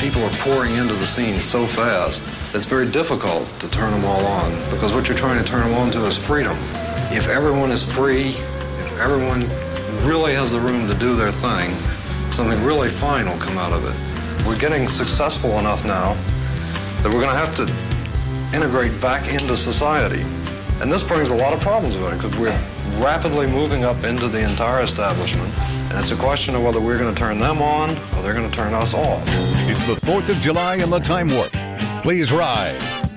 people are pouring into the scene so fast, it's very difficult to turn them all on, because what you're trying to turn them on to is freedom. If everyone is free, if everyone really has the room to do their thing, something really fine will come out of it. We're getting successful enough now that we're going to have to integrate back into society. And this brings a lot of problems with it, because we're rapidly moving up into the entire establishment, and it's a question of whether we're going to turn them on or they're going to turn us off. It's the 4th of July in the Time Warp. Please rise.